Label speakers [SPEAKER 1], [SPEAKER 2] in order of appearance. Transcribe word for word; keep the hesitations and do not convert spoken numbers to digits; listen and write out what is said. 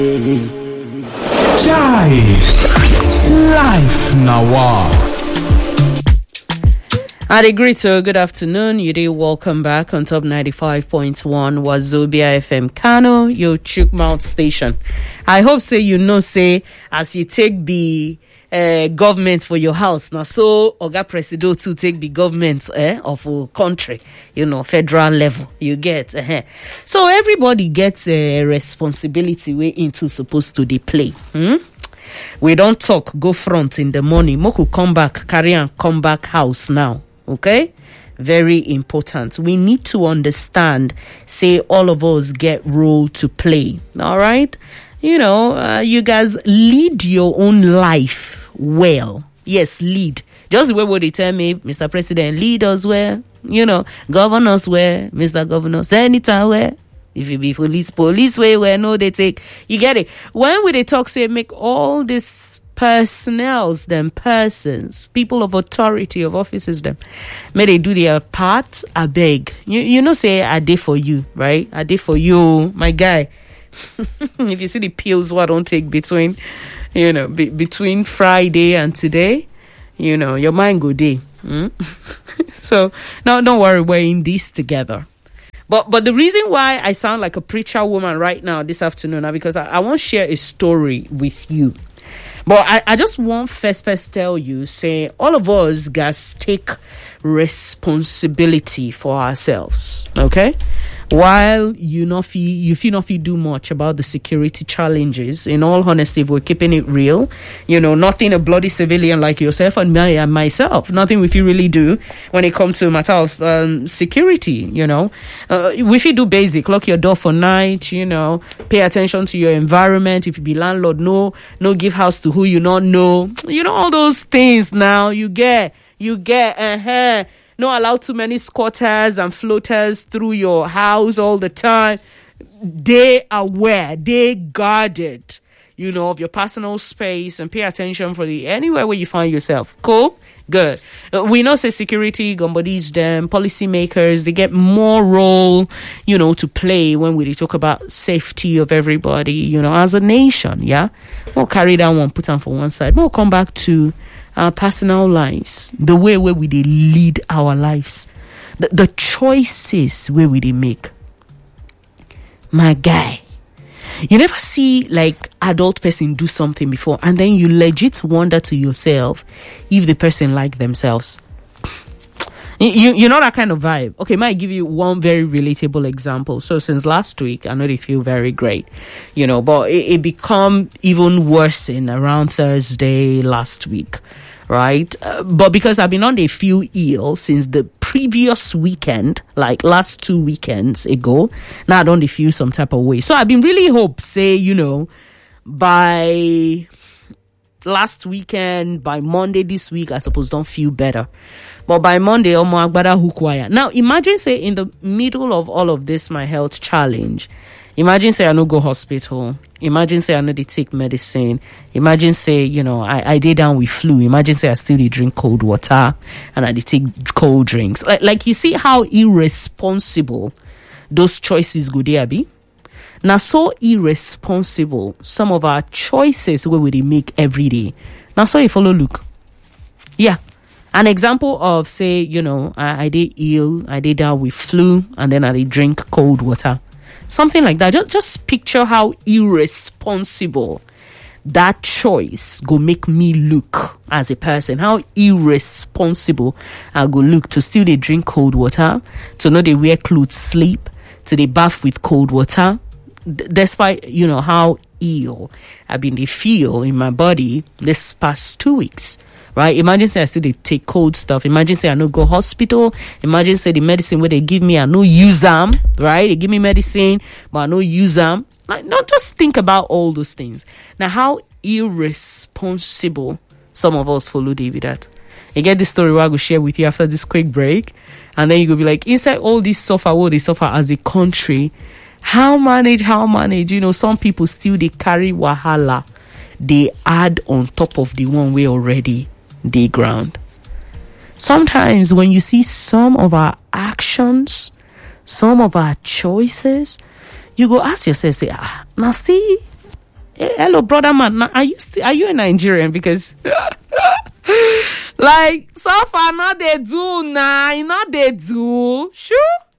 [SPEAKER 1] Chai, life now.
[SPEAKER 2] Adegrito, good afternoon. You do welcome back on top ninety-five point one Wazobia F M Kano, your chook mouth station. I hope say you know say as you take the uh, government for your house now, so Oga Presido to take the government eh, of a country, you know, federal level. You get uh-huh. So everybody gets a responsibility way into supposed to they play. Hmm? We don't talk, go front in the morning. Moku come back, carry and come back house now. Okay, very important. We need to understand, say all of us get role to play. All right, you know, uh, you guys lead your own life well. Yes, lead. Just the way what they tell me, Mister President, lead us well. You know, govern us well, Mister Governor, Senator well. If you be police, police way where no they take. You get it. When we they talk, say make all this personnels, them persons, people of authority, of offices, them, may they do their part. I beg you. You know, say I did for you, right? I did for you, my guy. If you see the pills, what don't take between, you know, be, between Friday and today, you know, your mind go day. Hmm? So no, don't worry, we're in this together. But but the reason why I sound like a preacher woman right now this afternoon is because I, I want to share a story with you. But I, I just want first first tell you, say all of us guys take responsibility for ourselves, okay? While you not feel you feel not feel do much about the security challenges. In all honesty, if we're keeping it real, you know, nothing a bloody civilian like yourself and me and myself, nothing we feel really do when it comes to a matter of um, security. You know, uh, we feel do basic, lock your door for night. You know, pay attention to your environment. If you be landlord, no, no give house to who you not know. You know all those things. Now you get, you get, uh huh. Not allow too many squatters and floaters through your house all the time. They aware, they guarded, you know, of your personal space and pay attention for the anywhere where you find yourself. Cool? Good. Uh, we know say security, gumbodies, them, policymakers, they get more role, you know, to play when we talk about safety of everybody, you know, as a nation, yeah? We'll carry that one, put on for one side. We'll come back to our personal lives, the way where we they lead our lives, the, the choices where we they make. My guy, you never see like adult person do something before and then you legit wonder to yourself if the person like themselves. You, you know that kind of vibe. Okay, might give you one very relatable example. So since last week, I know they feel very great, you know, but it, it become even worse in around Thursday last week, right? Uh, but because I've been on they feel ill since the previous weekend, like last two weekends ago, now I don't feel some type of way. So I've been really hope, say, you know, by last weekend, by Monday this week, I suppose don't feel better. But by Monday, Omo Agbada Hukwaya. Now, imagine, say, in the middle of all of this, my health challenge, imagine, say, I no go hospital. Imagine, say, I know they take medicine. Imagine, say, you know, I, I did down with flu. Imagine, say, I still did drink cold water and I did take cold drinks. Like, like you see how irresponsible those choices go there be? Now, so irresponsible some of our choices where we make every day. Now, so you follow look. Yeah. An example of, say, you know, I, I did ill, I did down with flu, and then I did drink cold water. Something like that. Just, just picture how irresponsible that choice go make me look as a person. How irresponsible I go look to still they drink cold water, to know they wear clothes, sleep, to they bath with cold water. D- despite, you know, how ill I've been they feel in my body this past two weeks. Right? Imagine say I still they take cold stuff. Imagine say I no go hospital. Imagine say the medicine where they give me I no use them. Right? They give me medicine, but I no use them. Like, not just think about all those things. Now, how irresponsible some of us follow David at. You get this story where I will share with you after this quick break, and then you go be like, inside all this suffer, what they suffer as a country, how manage, how manage? You know, some people still they carry wahala. They add on top of the one way already they ground. Sometimes when you see some of our actions, some of our choices, you go ask yourself, say, ah, now see, Hey, hello, brother man. Now, are you still, are you a Nigerian? Because like so far, not they do now, nah, not they do. Sure.